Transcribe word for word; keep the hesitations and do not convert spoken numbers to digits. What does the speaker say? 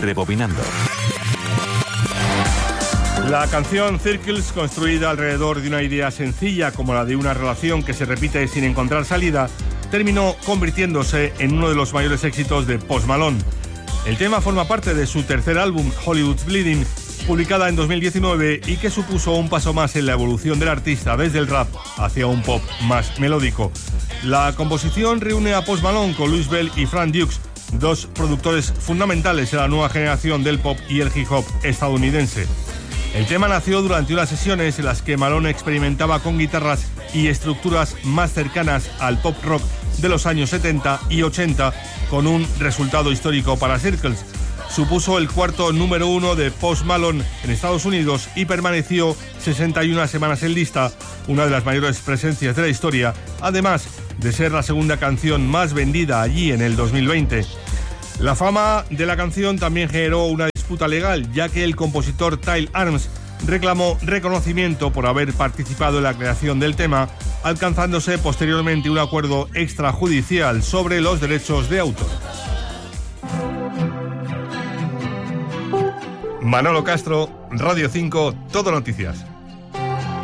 Rebobinando. La canción Circles, construida alrededor de una idea sencilla como la de una relación que se repite sin encontrar salida, terminó convirtiéndose en uno de los mayores éxitos de Post Malone. El tema forma parte de su tercer álbum, Hollywood's Bleeding, publicada en dos mil diecinueve y que supuso un paso más en la evolución del artista desde el rap hacia un pop más melódico. La composición reúne a Post Malone con Louis Bell y Frank Dukes, dos productores fundamentales en la nueva generación del pop y el hip hop estadounidense. El tema nació durante unas sesiones en las que Malone experimentaba con guitarras y estructuras más cercanas al pop rock de los años setenta y ochenta, con un resultado histórico para Circles. Supuso el cuarto número uno de Post Malone en Estados Unidos y permaneció sesenta y una semanas en lista, una de las mayores presencias de la historia, además de ser la segunda canción más vendida allí en el dos mil veinte. La fama de la canción también generó una disputa legal, ya que el compositor Tyler Arms reclamó reconocimiento por haber participado en la creación del tema, alcanzándose posteriormente un acuerdo extrajudicial sobre los derechos de autor. Manolo Castro, Radio cinco, Todo Noticias.